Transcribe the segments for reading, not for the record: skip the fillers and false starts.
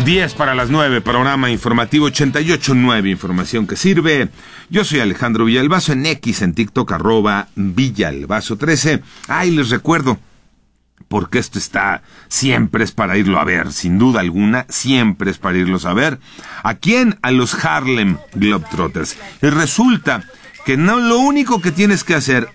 10 para las 9, programa informativo 88.9, información que sirve. Yo soy Alejandro Villalbazo, en X, en TikTok, @Villalbazo13. Y les recuerdo, porque esto siempre es para irlo a ver, sin duda alguna, siempre es para irlos a ver. ¿A quién? A los Harlem Globetrotters. Y resulta que no, lo único que tienes que hacer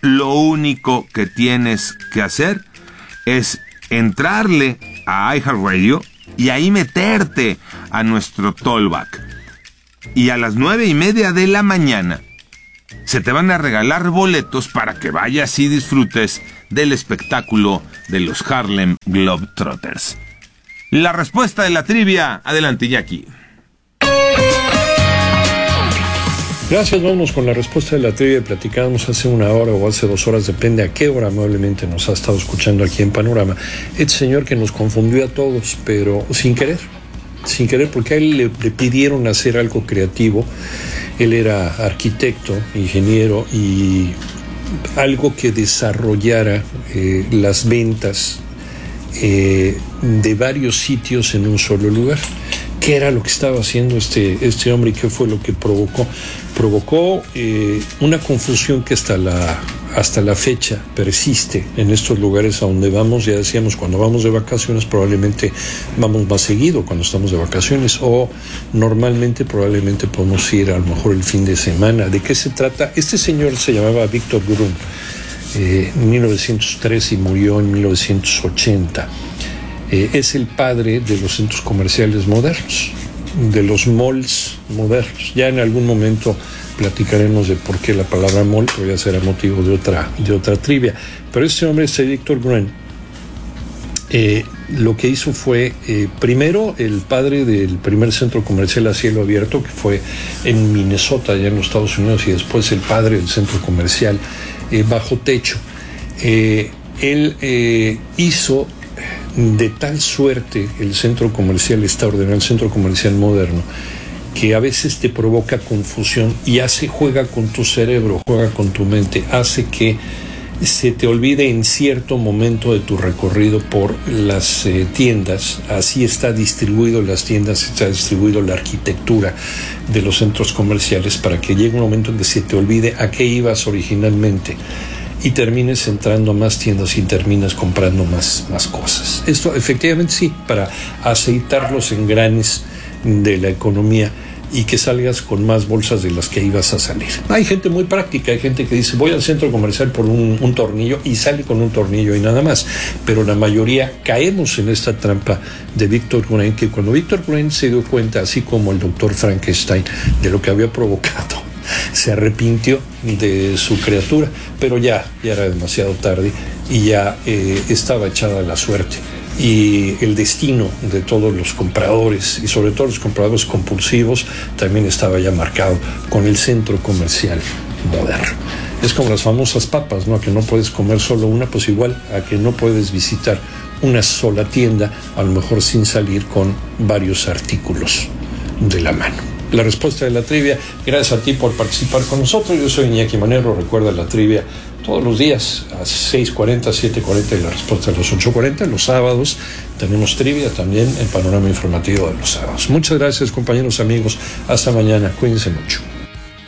es entrarle a iHeartRadio y ahí meterte a nuestro Tollback. Y a las 9:30 de la mañana se te van a regalar boletos para que vayas y disfrutes del espectáculo de los Harlem Globetrotters. La respuesta de la trivia, adelante, Iñaki. Gracias, vamos con la respuesta de la trivia. Platicábamos hace una hora o hace 2 horas, depende a qué hora amablemente nos ha estado escuchando aquí en Panorama. Este señor que nos confundió a todos, pero sin querer, porque a él le pidieron hacer algo creativo. Él era arquitecto, ingeniero, y algo que desarrollara las ventas de varios sitios en un solo lugar. ¿Qué era lo que estaba haciendo este hombre y qué fue lo que provocó? Provocó una confusión que hasta la fecha persiste en estos lugares a donde vamos. Ya decíamos, cuando vamos de vacaciones probablemente vamos más seguido cuando estamos de vacaciones, o normalmente probablemente podemos ir a lo mejor el fin de semana. ¿De qué se trata? Este señor se llamaba Victor Gruen, en 1903 y murió en 1980. Es el padre de los centros comerciales modernos, de los malls modernos. Ya en algún momento platicaremos de por qué la palabra mall, pero ya será motivo de otra trivia. Pero este hombre, Victor Gruen, lo que hizo fue, primero, el padre del primer centro comercial a cielo abierto, que fue en Minnesota, allá en los Estados Unidos, y después el padre del centro comercial bajo techo. Él hizo de tal suerte el centro comercial está ordenado, el centro comercial moderno, que a veces te provoca confusión y juega con tu cerebro, juega con tu mente, hace que se te olvide en cierto momento de tu recorrido por las tiendas. Así está distribuido las tiendas, está distribuido la arquitectura de los centros comerciales, para que llegue un momento en que se te olvide a qué ibas originalmente y termines entrando a más tiendas y terminas comprando más cosas. Esto efectivamente sí, para aceitar los engranes de la economía y que salgas con más bolsas de las que ibas a salir. Hay gente muy práctica, hay gente que dice voy al centro comercial por un tornillo, y sale con un tornillo y nada más, pero la mayoría caemos en esta trampa de Victor Gruen, que cuando Victor Gruen se dio cuenta, así como el doctor Frankenstein, de lo que había provocado, se arrepintió de su criatura, pero ya era demasiado tarde y ya estaba echada la suerte. Y el destino de todos los compradores, y sobre todo los compradores compulsivos, también estaba ya marcado con el centro comercial moderno. Es como las famosas papas, ¿no? Que no puedes comer solo una, pues igual a que no puedes visitar una sola tienda, a lo mejor sin salir con varios artículos de la mano. La respuesta de la trivia, gracias a ti por participar con nosotros. Yo soy Iñaki Manero. Recuerda la trivia todos los días a 6:40, 7:40 y la respuesta a las 8:40. Los sábados tenemos trivia también, el panorama informativo de los sábados. Muchas gracias, compañeros, amigos. Hasta mañana. Cuídense mucho.